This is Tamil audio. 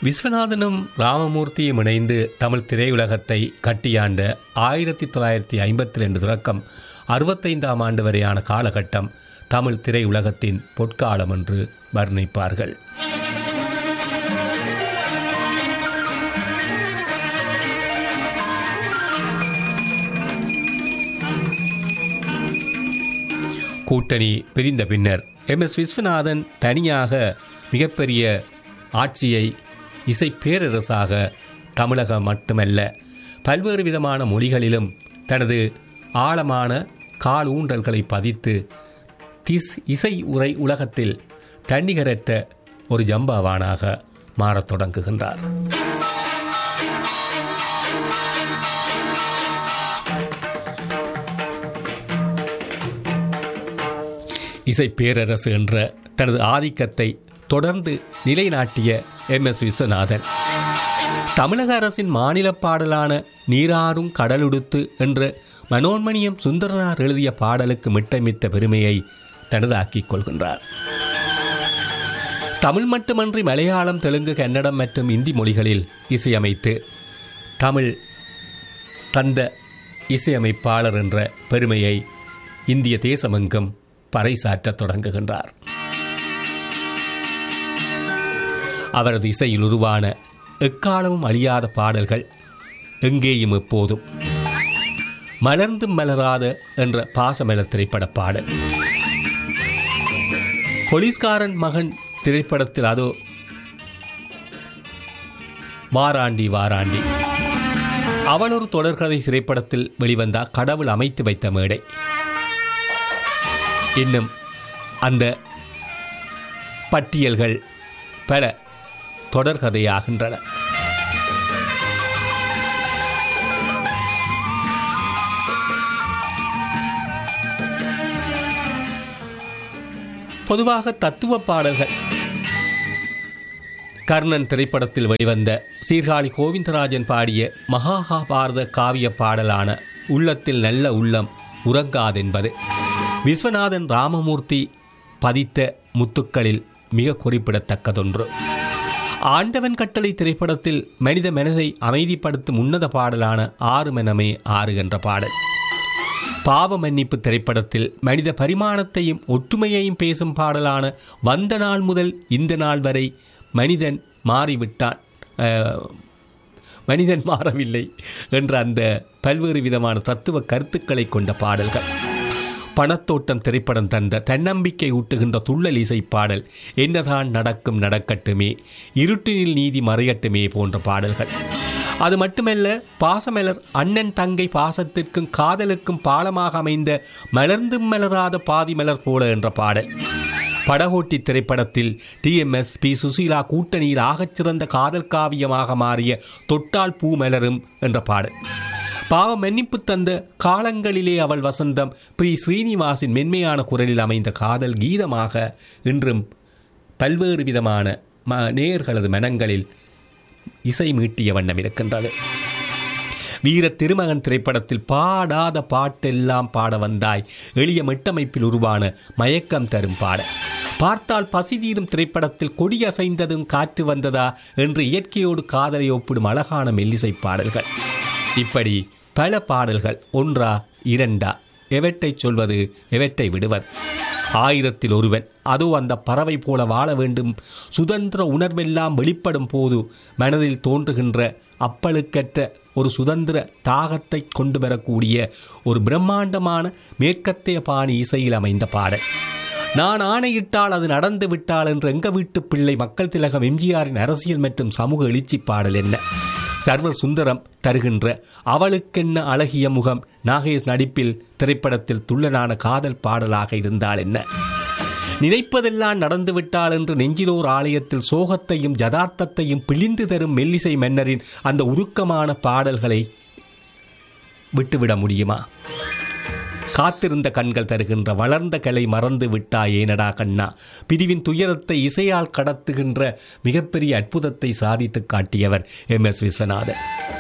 விஸ்வநாதனும் ராமமூர்த்தியும் இணைந்து தமிழ் திரையுலகத்தை கட்டியாண்ட 1952 தொடக்கம் 65ஆம் ஆண்டு வரையான காலகட்டம் தமிழ் திரையுலகத்தின் பொற்காலம் என்று வர்ணிப்பார்கள். கூட்டணி பிரிந்த பின்னர் எம்.எஸ். விஸ்வநாதன் தனியாக மிகப்பெரிய ஆட்சியை இசை பேரரசாக தமிழகம் மட்டுமல்ல பல்வேறு விதமான மொழிகளிலும் தனது ஆழமான கால் ஊன்றல்களை பதித்து இசை உரை உலகத்தில் தன்னிகரற்ற ஒரு ஜம்பாவானாக மாறத் தொடங்குகின்றார். இசை பேரரசு என்ற தனது ஆதிக்கத்தை தொடர்ந்து நிலைநாட்டிய எம்.எஸ். விஸ்வநாதன் தமிழக அரசின் மாநில பாடலான நீராறும் கடலுடுத்து என்ற மனோன்மணியம் சுந்தரனார் எழுதிய பாடலுக்கு மிட்டமித்த பெருமையை தனதாக்கிக் கொள்கின்றார். தமிழ் மட்டுமன்றி மலையாளம், தெலுங்கு, கன்னடம் மற்றும் இந்தி மொழிகளில் இசையமைத்து தமிழ் தந்த இசையமைப்பாளர் என்ற பெருமையை இந்திய தேசமெங்கும் பறைசாற்றத் தொடங்குகின்றார். அவரது இசையில் உருவான எக்காலமும் அழியாத பாடல்கள் எங்கேயும் எப்போதும், மலர்ந்தும் மலராத என்ற பாசமலர் திரைப்பட பாடல், போலீஸ்காரன் மகன் திரைப்படத்தில் அதோ வாராண்டி வாராண்டி, அவள் ஒரு தொடர்கதை திரைப்படத்தில் வெளிவந்த கடவுள் அமைத்து வைத்த மேடை, இன்னும் அந்த பட்டியல்கள் பல தொடர்கதையாகின்றன. பொதுவாக தத்துவ பாடல்கள் கர்ணன் திரைப்படத்தில் வெளிவந்த சீர்காழி கோவிந்தராஜன் பாடிய மகாபாரத காவிய பாடலான உள்ளத்தில் நல்ல உள்ளம் உறங்காதென்பது விஸ்வநாதன் ராமமூர்த்தி பதித்த முத்துக்களில் மிக குறிப்பிடத்தக்கதொன்று. ஆண்டவன் கட்டளை திரைப்படத்தில் மனித மனதை அமைதிப்படுத்தும் உன்னத பாடலான ஆறு மனமே ஆறு என்ற பாடல், பாவ மன்னிப்பு திரைப்படத்தில் மனித பரிமாணத்தையும் ஒற்றுமையையும் பேசும் பாடலான வந்த நாள் முதல் இந்த நாள் வரை மனிதன் மாறிவிட்டான், மனிதன் மாறவில்லை என்ற அந்த பல்வேறு விதமான தத்துவ கருத்துக்களை கொண்ட பாடல்கள், பணத்தோட்டம் திரைப்படம் தந்த தன்னம்பிக்கை ஊட்டுகின்ற துள்ளல் இசை பாடல் என்னதான் நடக்கும் நடக்கட்டுமே, இருட்டினில் நீதி மறையட்டுமே போன்ற பாடல்கள். அது மட்டுமல்ல, பாசமலர் அண்ணன் தங்கை பாசத்திற்கும் காதலுக்கும் பாலமாக அமைந்த மலர்ந்தும் மலராத பாதி மலர் போல என்ற பாடல், படகோட்டி திரைப்படத்தில் டிஎம்எஸ் பி சுசீலா கூட்டணியில் ஆகச்சிறந்த காதல் காவியமாக மாறிய தொட்டால் பூ மலரும் என்ற பாடல், பாவ மன்னிப்பு தந்த காலங்களிலே அவள் வசந்தம் பி ஸ்ரீனிவாசின் மென்மையான குரலில் அமைந்த காதல் கீதமாக இன்றும் பல்வேறு விதமான நேயர்களது மனங்களில் இசை மீட்டிய வண்ணம் இருக்கின்றது. வீர திருமகன் திரைப்படத்தில் பாடாத பாட்டெல்லாம் பாட வந்தாய் எளிய மெட்டமைப்பில் உருவான மயக்கம் தரும் பாடல், பார்த்தால் பசி தீரும் திரைப்படத்தில் கொடி அசைந்ததும் காற்று வந்ததா என்று இயற்கையோடு காதலை ஒப்பிடும் அழகான மெல்லிசை பாடல்கள், இப்படி பல பாடல்கள், ஒன்றா இரண்டா, எவற்றை சொல்வது எவற்றை விடுவது, ஆயிரத்தில் ஒருவன், அதோ அந்த பறவை போல வாழ வேண்டும், சுதந்திர உணர்வெல்லாம் வெளிப்படும் போது மனதில் தோன்றுகின்ற அப்பழுக்கற்ற ஒரு சுதந்திர தாகத்தை கொண்டு வரக்கூடிய ஒரு பிரம்மாண்டமான மேற்கத்திய பாணி இசையில் அமைந்த பாடல், நான் ஆணையிட்டால் அது நடந்து விட்டால் என்ற எங்க வீட்டு பிள்ளை மக்கள் திலகம் எம்ஜிஆரின் அரசியல் மற்றும் சமூக எழுச்சி பாடல் என்ன, சர்வர் சுந்தரம் தருகின்ற அவளுக்கென்ன அழகிய முகம் நாகேஷ் நடிப்பில் திரைப்படத்தில் துள்ளனான காதல் பாடலாக இருந்தால் என்ன, நினைப்பதெல்லாம் நடந்துவிட்டால் என்று நெஞ்சிலோர் ஆலயத்தில் சோகத்தையும் ஜதார்த்தத்தையும் பிழிந்து தரும் மெல்லிசை மன்னரின் அந்த உருக்கமான பாடல்களை விட்டுவிட முடியுமா? காத்திருந்த கண்கள் தருகின்ற வளர்ந்த கலை மறந்து விட்டாய் ஏனடா கண்ணா, பிரிவின் துயரத்தை இசையால் கடத்துகின்ற மிகப்பெரிய அற்புதத்தை சாதித்து காட்டியவர் எம்.எஸ். விஸ்வநாதன்.